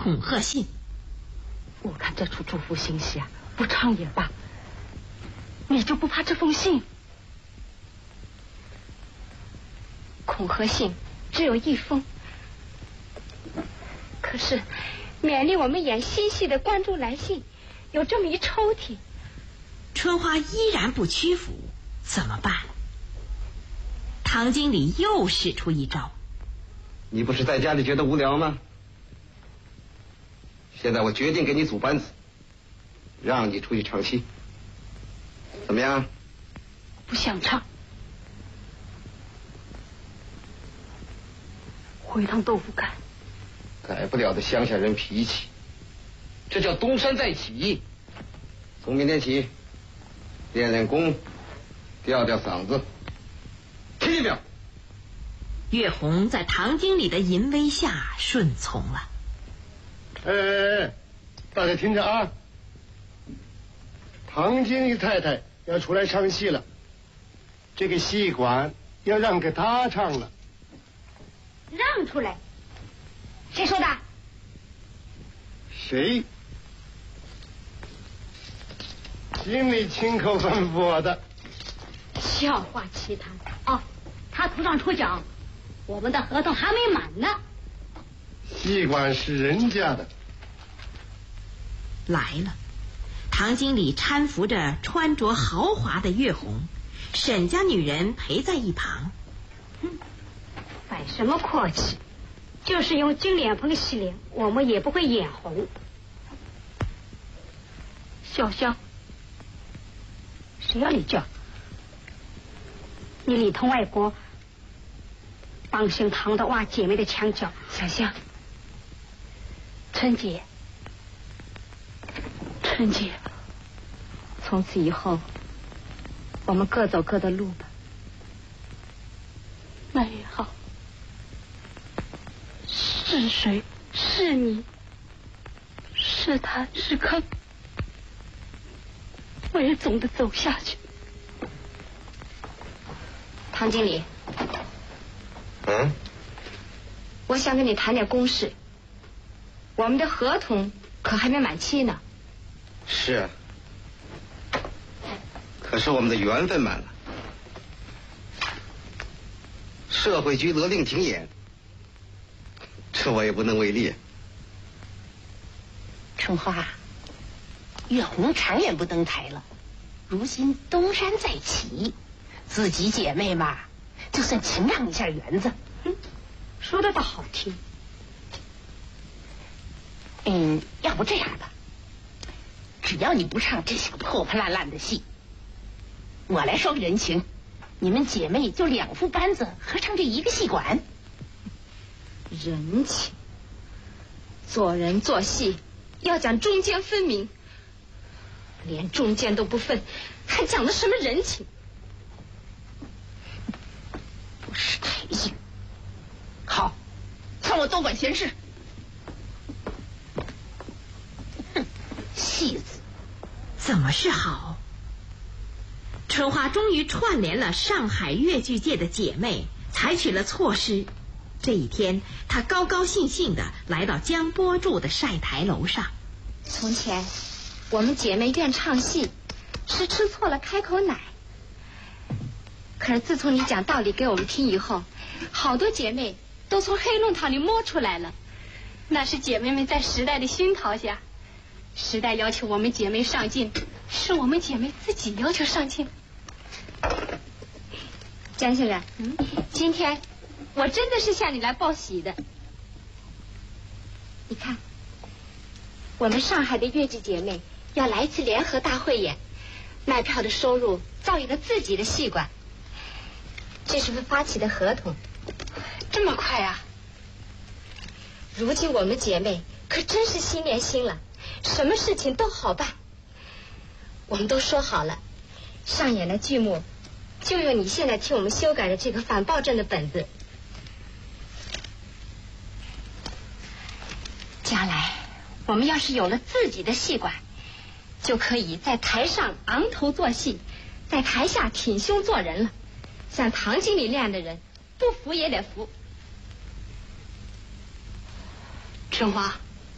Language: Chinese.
恐吓信。 我看这出祝福信息啊，不唱也罢。你就不怕这封信？ 恐吓信只有一封，可是勉励我们演新戏的观众来信有这么一抽屉。 春花依然不屈服，怎么办？唐经理又使出一招。 你不是在家里觉得无聊吗？现在我决定给你组班子，让你出去唱戏，怎么样？ 不想唱。回趟豆腐干。 改不了的乡下人脾气，这叫东山再起。从明天起，练练功，吊吊嗓子，听见没有？ 月红在唐经理的淫威下顺从了。 哎，大家听着啊！唐经理太太要出来唱戏了，这个戏馆要让给她唱了。 让出来？谁说的？ 谁？经理亲口吩咐我的。 笑话奇谈哦！他头上抽奖，我们的合同还没满呢。 戏馆是人家的。 来了，唐经理搀扶着穿着豪华的月红，沈家女人陪在一旁。 摆什么阔气？就是用金脸盆洗脸，我们也不会眼红。 小香，谁要你叫？你里头外国帮姓唐的挖姐妹的墙角。 小香， 春姐，春姐，从此以后我们各走各的路吧。那也好。是谁？是你？是他是坑？我也总得走下去。 唐经理，我想跟你谈点公事。我们的合同可还没满期呢。 是啊，可是我们的缘分满了。社会局勒令停演，这我也不能为力。 春花，月红长远不登台了，如今东山再起，自己姐妹嘛，就算情让一下园子。 说的倒好听。 要不这样吧，只要你不唱这些个破破烂烂的戏，我来收人情，你们姐妹就2副班子合唱这一个戏馆。 人情，做人做戏要讲中间分明，连中间都不分，还讲的什么人情？ 不识抬举。好，算我多管闲事。戏子怎么是好？春花终于串联了上海越剧界的姐妹，采取了措施。这一天，她高高兴兴地来到江波住的晒台楼上。 从前我们姐妹愿唱戏，是吃错了开口奶。可是自从你讲道理给我们听以后，好多姐妹都从黑弄堂里摸出来了。 那是姐妹们在时代的熏陶下，时代要求我们姐妹上进，是我们姐妹自己要求上进。 江先生，今天我真的是向你来报喜的。你看，我们上海的越剧姐妹要来一次联合大汇演，卖票的收入造一个自己的戏馆，这是发起的合同。 这么快啊！ 如今我们姐妹可真是心连心了，什么事情都好办。我们都说好了，上演的剧目就用你现在替我们修改的这个反暴政的本子。将来我们要是有了自己的戏馆，就可以在台上昂头做戏，在台下挺胸做人了。像唐经理那样的人，不服也得服。 春花，